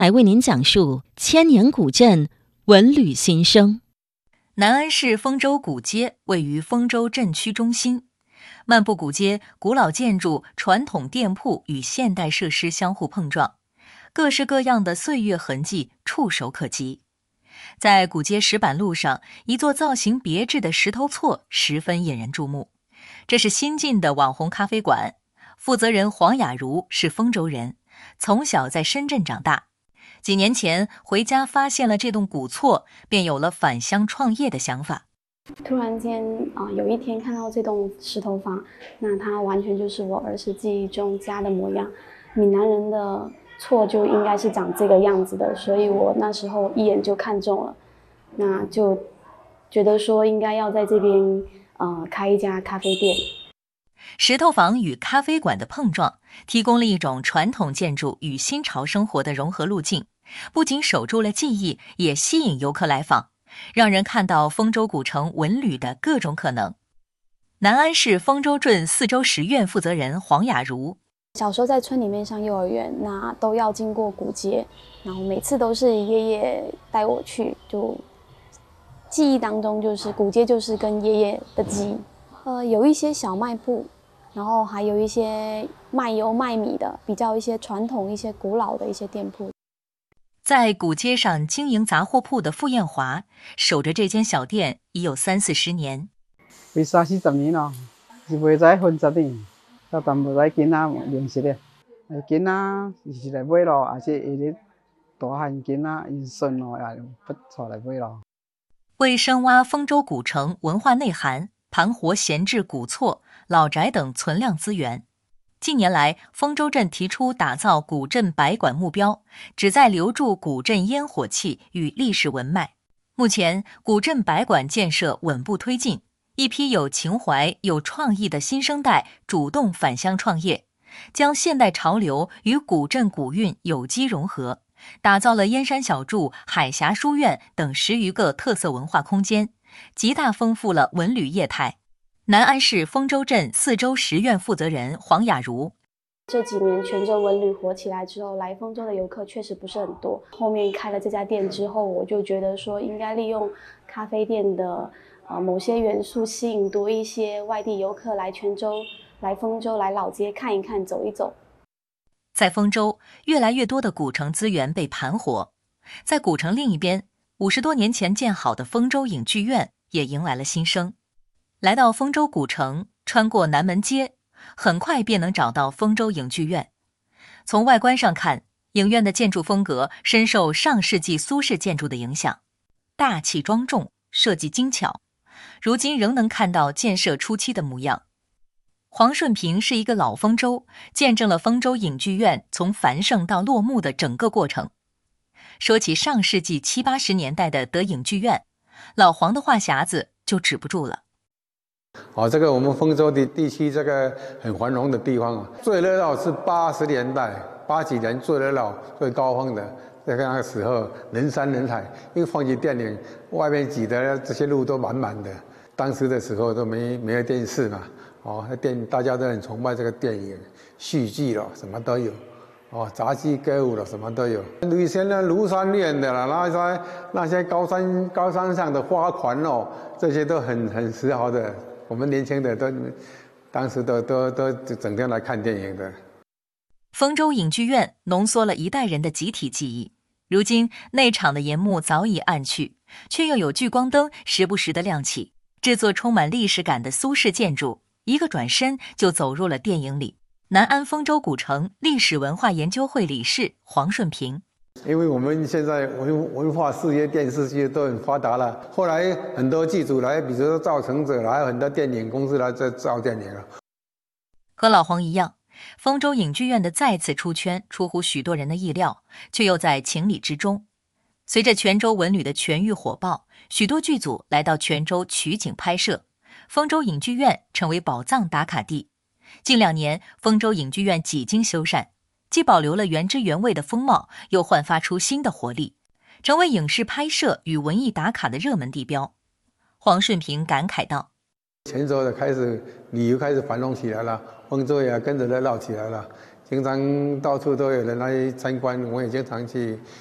来为您讲述千年古镇文旅新生。 南安市丰州古街位于丰州镇区中心，漫步古街，古老建筑、传统店铺与现代设施相互碰撞，各式各样的岁月痕迹触手可及。在古街石板路上，一座造型别致的石头厝十分引人注目。这是新进的网红咖啡馆，负责人黄雅茹是丰州人，从小在深圳长大。几年前回家发现了这栋古厝，便有了返乡创业的想法。 突然间有一天看到这栋石头房，那它完全就是我儿时记忆中家的模样。闽南人的厝就应该是长这个样子的，所以我那时候一眼就看中了，那就觉得说应该要在这边开一家咖啡店。 石头房与咖啡馆的碰撞，提供了一种传统建筑与新潮生活的融合路径，不仅守住了记忆，也吸引游客来访，让人看到丰州古城文旅的各种可能。南安市丰州镇4周10院负责人黄雅茹， 小时候在村里面上幼儿园，那都要经过古街，然后每次都是爷爷带我去，就记忆当中就是古街就是跟爷爷的记忆。有一些小卖部，然后还有一些卖油卖米的，比较一些传统、一些古老的一些店铺。 在古街上经营杂货铺的傅艳华，守着这间小店已有30-40年。 为30-40年了，是袂使分10年，到淡薄仔囡仔认识的，囡仔是来买咯，也是下日大汉囡仔因孙咯也不出来买咯。 为深挖丰州古城文化内涵，盘活闲置古厝、老宅等存量资源。近年来，丰州镇提出打造古镇百馆目标，旨在留住古镇烟火气与历史文脉。目前，古镇百馆建设稳步推进，一批有情怀、有创意的新生代主动返乡创业，将现代潮流与古镇古韵有机融合，打造了燕山小筑、海峡书院等10余个特色文化空间，极大丰富了文旅业态。南安市丰州镇4周10院负责人黄雅茹， 这几年泉州文旅火起来之后，来丰州的游客确实不是很多。后面开了这家店之后，我就觉得说应该利用咖啡店的某些元素，吸引多一些外地游客来泉州、来丰州、来老街看一看、走一走。 在丰州，越来越多的古城资源被盘活。在古城另一边，50多年前建好的丰州影剧院也迎来了新生。来到丰州古城，穿过南门街，很快便能找到丰州影剧院。从外观上看，影院的建筑风格深受上世纪苏式建筑的影响，大气庄重，设计精巧，如今仍能看到建设初期的模样。黄顺平是一个老丰州，见证了丰州影剧院从繁盛到落幕的整个过程。说起上世纪70、80年代的德影剧院，老黄的话匣子就止不住了。 这个我们丰州的地区，这个很繁荣的地方啊，最热闹是80年代80几年最热闹、最高峰的那个时候，人山人海，因为放起电影，外面挤的这些路都满满的。当时的时候都没有电视嘛，大家都很崇拜这个电影、戏剧了，什么都有，杂技歌舞了，什么都有。以前的庐山院的啦，那些高山上的花环哦，这些都很时髦的。我们年轻的当时都整天来看电影的。 丰州影剧院浓缩了一代人的集体记忆，如今内场的荧幕早已暗去，却又有聚光灯时不时的亮起，制作充满历史感的苏式建筑，一个转身就走入了电影里。南安丰州古城历史文化研究会理事黄顺平， 因为我们现在文化事业、电视剧都很发达了，后来很多剧组来，比如说造成者，还有很多电影公司来在造电影了。 和老黄一样，丰州影剧院的再次出圈出乎许多人的意料，却又在情理之中。随着泉州文旅的全域火爆，许多剧组来到泉州取景拍摄，丰州影剧院成为宝藏打卡地。近2年，丰州影剧院几经修缮，既保留了原汁原味的风貌，又焕发出新的活力，成为影视拍摄与文艺打卡的热门地标。黄顺平感慨道： 泉州的旅游开始繁荣起来了，丰州也跟着热闹起来了。 平常到处都有人来参观，我也经常去